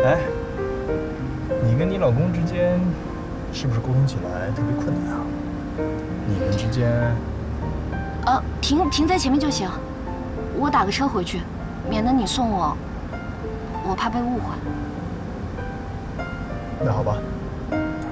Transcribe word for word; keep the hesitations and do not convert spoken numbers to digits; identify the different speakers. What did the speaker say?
Speaker 1: 哎，你跟你老公之间是不是沟通起来特别困难啊？你们之间……
Speaker 2: 呃，停停在前面就行，我打个车回去，免得你送我，我怕被误会。
Speaker 1: 那好吧。